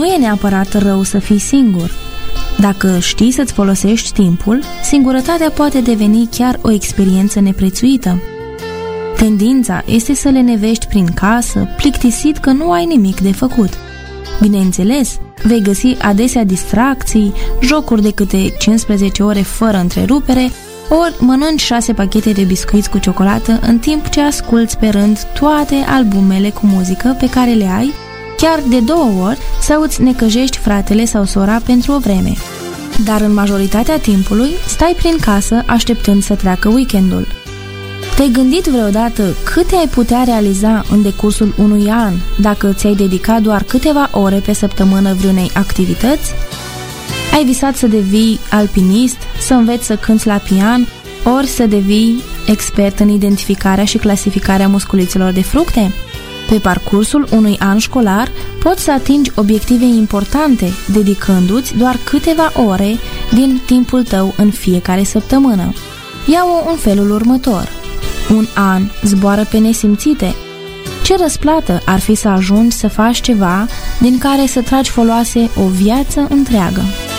Nu e neapărat rău să fii singur. Dacă știi să-ți folosești timpul, singurătatea poate deveni chiar o experiență neprețuită. Tendința este să lenevești prin casă, plictisit că nu ai nimic de făcut. Bineînțeles, vei găsi adesea distracții, jocuri de câte 15 ore fără întrerupere, ori mănânci 6 pachete de biscuiți cu ciocolată în timp ce asculți pe rând toate albumele cu muzică pe care le ai, chiar de 2 ori, sau îți necăjești fratele sau sora pentru o vreme. Dar în majoritatea timpului stai prin casă așteptând să treacă weekendul. Te-ai gândit vreodată câte ai putea realiza în decursul unui an dacă ți-ai dedicat doar câteva ore pe săptămână vreunei activități? Ai visat să devii alpinist, să înveți să cânți la pian, ori să devii expert în identificarea și clasificarea musculițelor de fructe? Pe parcursul unui an școlar poți să atingi obiective importante, dedicându-ți doar câteva ore din timpul tău în fiecare săptămână. Ia-o în felul următor. Un an zboară pe nesimțite. Ce răsplată ar fi să ajungi să faci ceva din care să tragi foloase o viață întreagă?